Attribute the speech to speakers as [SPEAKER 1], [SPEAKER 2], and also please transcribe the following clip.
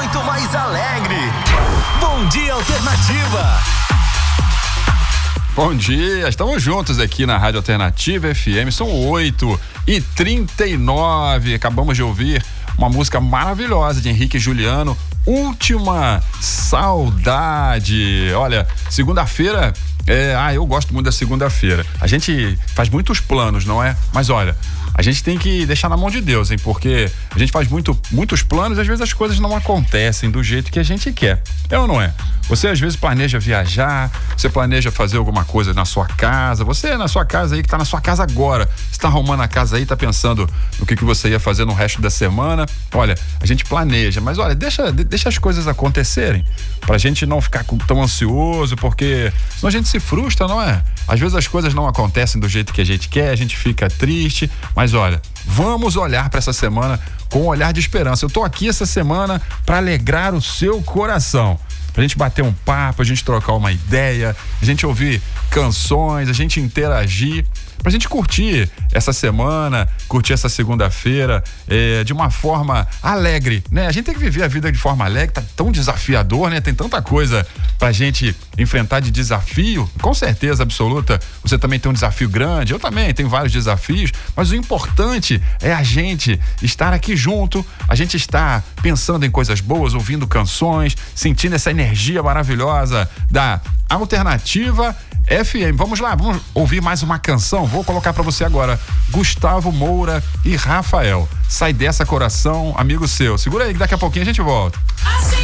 [SPEAKER 1] muito mais alegre. Bom Dia Alternativa.
[SPEAKER 2] Bom dia, estamos juntos aqui na Rádio Alternativa FM, são 8h39, acabamos de ouvir uma música maravilhosa de Henrique e Juliano, Última Saudade. Olha, segunda-feira, eu gosto muito da segunda-feira, a gente faz muitos planos, não é? Mas olha, a gente tem que deixar na mão de Deus, hein? Porque a gente faz muitos planos e às vezes as coisas não acontecem do jeito que a gente quer. É ou não é? Você às vezes planeja viajar, você planeja fazer alguma coisa na sua casa, você na sua casa aí, que tá na sua casa agora, você tá arrumando a casa aí, tá pensando no que você ia fazer no resto da semana. Olha, a gente planeja, mas olha, deixa as coisas acontecerem, pra gente não ficar tão ansioso, porque senão a gente se frustra, não é? Às vezes as coisas não acontecem do jeito que a gente quer, a gente fica triste, mas olha, vamos olhar para essa semana com um olhar de esperança. Eu tô aqui essa semana para alegrar o seu coração, pra gente bater um papo, a gente trocar uma ideia, a gente ouvir canções, a gente interagir, pra gente curtir essa semana, curtir essa segunda-feira de uma forma alegre, né? A gente tem que viver a vida de forma alegre, tá tão desafiador, né? Tem tanta coisa pra gente enfrentar de desafio, com certeza absoluta, você também tem um desafio grande, eu também tenho vários desafios, mas o importante é a gente estar aqui junto, a gente estar pensando em coisas boas, ouvindo canções, sentindo essa energia maravilhosa da Alternativa FM. Vamos lá, vamos ouvir mais uma canção. Vou colocar pra você agora Gustavo Moura e Rafael. Sai dessa, coração, amigo seu. Segura aí que daqui a pouquinho a gente volta.
[SPEAKER 3] Assim